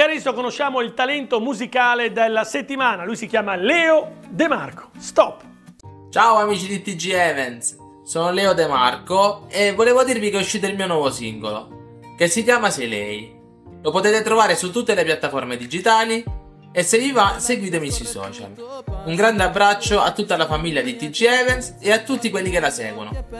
E adesso conosciamo il talento musicale della settimana. Lui si chiama Leo De Marco. Stop! Ciao amici di TG Events, sono Leo De Marco e volevo dirvi che è uscito il mio nuovo singolo, che si chiama Sei Lei. Lo potete trovare su tutte le piattaforme digitali e se vi va seguitemi sui social. Un grande abbraccio a tutta la famiglia di TG Events e a tutti quelli che la seguono.